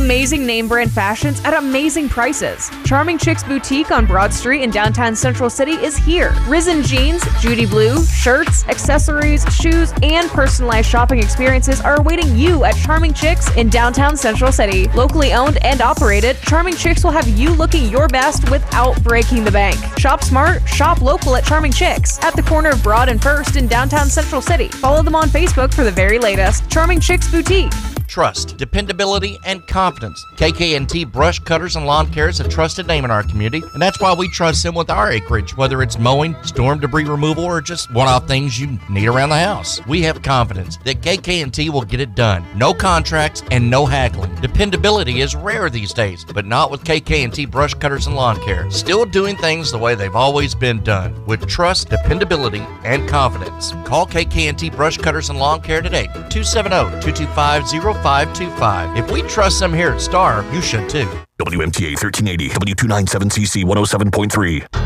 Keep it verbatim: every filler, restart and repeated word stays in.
Amazing name brand fashions at amazing prices. Charming Chicks Boutique on Broad Street in downtown Central City is here. Risen jeans, Judy Blue, shirts, accessories, shoes, and personalized shopping experiences are awaiting you at Charming Chicks in downtown Central City. Locally owned and operated, Charming Chicks will have you looking your best without breaking the bank. Shop smart, shop local at Charming Chicks at the corner of Broad and First in downtown Central City. Follow them on Facebook for the very latest. Charming Chicks Boutique. Trust, dependability, and confidence. K K and T Brush Cutters and Lawn Care is a trusted name in our community, and that's why we trust them with our acreage, whether it's mowing, storm debris removal, or just one-off things you need around the house. We have confidence that K K and T will get it done. No contracts and no haggling. Dependability is rare these days, but not with K K and T Brush Cutters and Lawn Care. Still doing things the way they've always been done, with trust, dependability, and confidence. Call K K and T Brush Cutters and Lawn Care today, two seven zero, two two five, zero five two five. If we trust them here at Star, you should too. W M T A thirteen eighty, W two ninety-seven C C one oh seven point three.